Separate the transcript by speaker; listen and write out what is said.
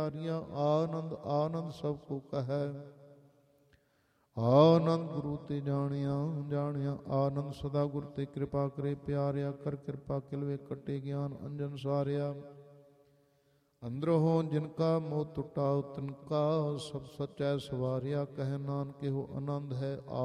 Speaker 1: ਆਨੰਦ ਆਨੰਦ ਸਭ ਕੋ ਕਹੈ। ਆਨੰਦ ਗੁਰੂ ਤੇ ਜਾਣਿਆ ਜਾਣਿਆ ਆਨੰਦ ਸਦਾ ਗੁਰ ਤੇ ਕਿਰਪਾ ਕਰੇ ਪਿਆਰਿਆ। ਕਰ ਕਿਰਪਾ ਕਿਲਵੇ ਕੱਟੇ ਗਿਆਨ ਅੰਜਨ ਸਾਰਿਆ। ਅੰਦਰੋਂ ਜਿਨ ਕਾ ਮੋਹ ਟੁਟਾਉ ਤਿਨ ਕਾ ਸਭ ਸਚੈ ਸਵਾਰਿਆ। ਕਹਿ ਨਾਨਕ ਇਹੋ ਆਨੰਦ ਹੈ